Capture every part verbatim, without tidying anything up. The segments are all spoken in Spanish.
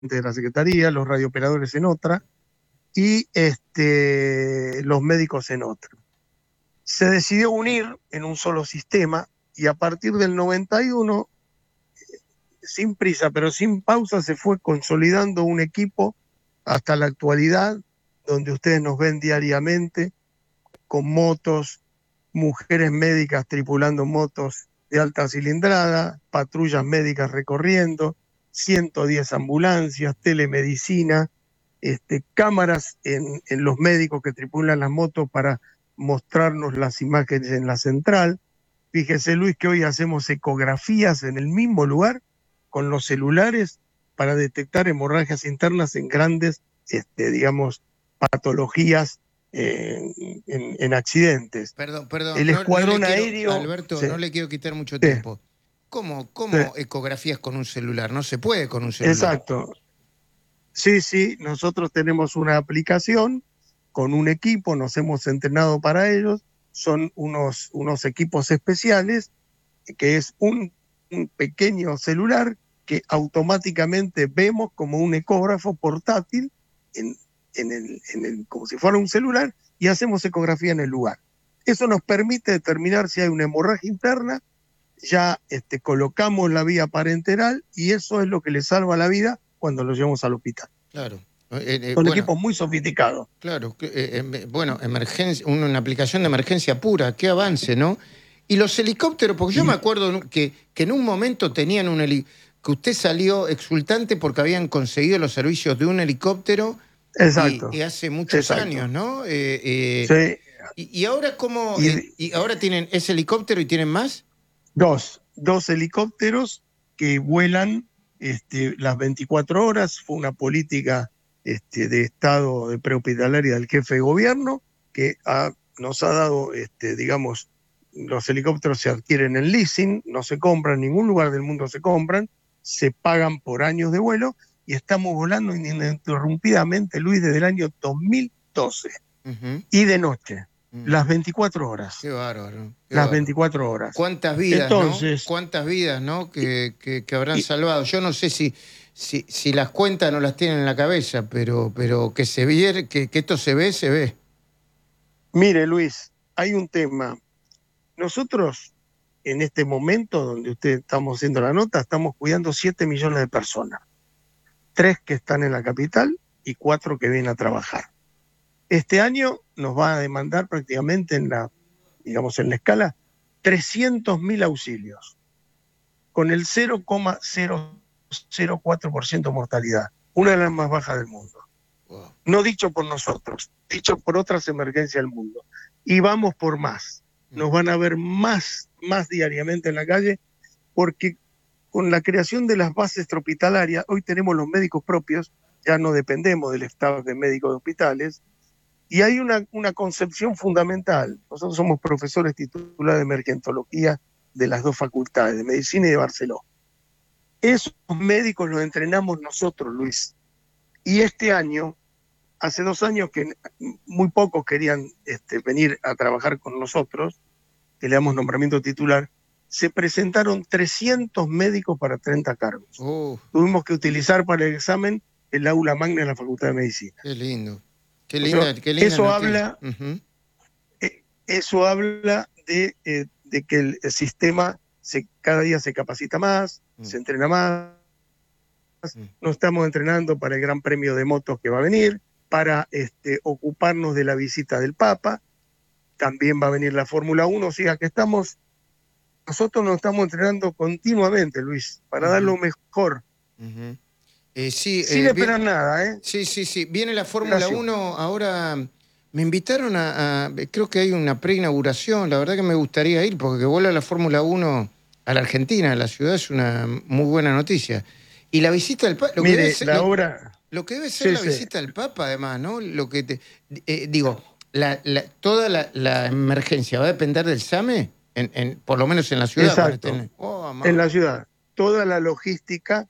de la Secretaría, los radiooperadores en otra y este, los médicos en otra. Se decidió unir en un solo sistema y a partir del noventa y uno, sin prisa pero sin pausa, se fue consolidando un equipo hasta la actualidad, donde ustedes nos ven diariamente con motos, mujeres médicas tripulando motos de alta cilindrada, patrullas médicas recorriendo, ciento diez ambulancias, telemedicina, este, cámaras en, en los médicos que tripulan las motos para mostrarnos las imágenes en la central. Fíjese, Luis, que hoy hacemos ecografías en el mismo lugar con los celulares para detectar hemorragias internas en grandes, este, digamos, patologías eh, en, en accidentes. Perdón, perdón. El No, no escuadrón le quiero, aéreo... Alberto, Sí, no le quiero quitar mucho sí, tiempo. ¿Cómo, cómo sí, ecografías con un celular? No se puede con un celular. exacto. Sí, sí, nosotros tenemos una aplicación con un equipo, nos hemos entrenado para ellos, son unos, unos equipos especiales, que es un, un pequeño celular que automáticamente vemos como un ecógrafo portátil, en, en el, en el, como si fuera un celular, y hacemos ecografía en el lugar. Eso nos permite determinar si hay una hemorragia interna, ya este, colocamos la vía parenteral y eso es lo que le salva la vida cuando lo llevamos al hospital. Claro. Eh, eh, Son bueno, equipos muy sofisticados. claro. Eh, eh, bueno, emergencia, una, una aplicación de emergencia pura. Qué avance, ¿no? Y los helicópteros, porque yo me acuerdo que, que en un momento tenían un helicóptero, que usted salió exultante porque habían conseguido los servicios de un helicóptero y, Exacto, y hace muchos exacto. años, ¿no? Eh, eh, Sí. y, y ahora cómo, Y, eh, y ahora tienen ese helicóptero y tienen más. dos, dos helicópteros que vuelan este, las veinticuatro horas. Fue una política este, de estado de prehospitalaria del jefe de gobierno que ha, nos ha dado, este, digamos, los helicópteros se adquieren en leasing, no se compran, en ningún lugar del mundo se compran, se pagan por años de vuelo y estamos volando ininterrumpidamente, Luis, desde el año dos mil doce. Uh-huh. Y de noche, uh-huh, las veinticuatro horas. Qué bárbaro. Qué las bárbaro. veinticuatro horas. ¿Cuántas vidas, Entonces, no? ¿Cuántas vidas, no? Que, que, que habrán y, salvado. Yo no sé si, si, si las cuentas no las tienen en la cabeza, pero, pero que se vier, que, que esto se ve, se ve. Mire, Luis, hay un tema. Nosotros, en este momento donde usted estamos haciendo la nota, estamos cuidando siete millones de personas. Tres que están en la capital y cuatro que vienen a trabajar. Este año nos va a demandar prácticamente en la, digamos, en la escala, trescientos mil auxilios, con el cero coma cero cero cuatro por ciento de mortalidad, una de las más bajas del mundo. Wow. No dicho por nosotros, dicho por otras emergencias del mundo. Y vamos por más. Nos van a ver más, más diariamente en la calle, porque con la creación de las bases hospitalarias, hoy tenemos los médicos propios, ya no dependemos del staff de médicos de hospitales, y hay una, una concepción fundamental. Nosotros somos profesores titulares de emergentología de las dos facultades, de medicina y de Barcelona. Esos médicos los entrenamos nosotros, Luis. Y este año, hace dos años que muy pocos querían este, venir a trabajar con nosotros, que le damos nombramiento titular, se presentaron trescientos médicos para treinta cargos. Uh. Tuvimos que utilizar para el examen el aula magna de la Facultad de Medicina. Qué lindo. Qué linda, o sea, qué linda eso, habla, uh-huh. eh, eso habla de, eh, de que el, el sistema se, cada día se capacita más, uh-huh. se entrena más. Uh-huh. Nos estamos entrenando para el Gran Premio de Motos que va a venir, para este, ocuparnos de la visita del Papa. También va a venir la Fórmula uno, o sea que estamos, nosotros nos estamos entrenando continuamente, Luis, para uh-huh. dar lo mejor. Uh-huh. Eh, sí, Sin eh, esperar bien, nada, ¿eh? Sí, sí, sí. Viene la Fórmula uno, ahora me invitaron a, a, creo que hay una preinauguración, la verdad que me gustaría ir, porque que vuela la Fórmula uno a la Argentina, a la ciudad, es una muy buena noticia. Y la visita del Papa... Mire, ser, la lo, obra... Lo que debe ser sí, la sí. visita del Papa, además, ¿no? Lo que te, eh, digo, la, la, toda la, la emergencia va a depender del SAME, en, en, por lo menos en la ciudad. Exacto, para tener... oh, en la ciudad. Toda la logística...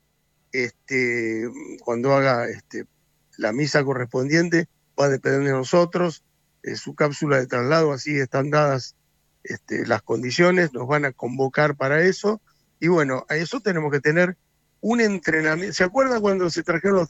Este, cuando haga este, la misa correspondiente, va a depender de nosotros, eh, su cápsula de traslado, así están dadas este, las condiciones, nos van a convocar para eso, y bueno, a eso tenemos que tener un entrenamiento. ¿Se acuerda cuando se trajeron los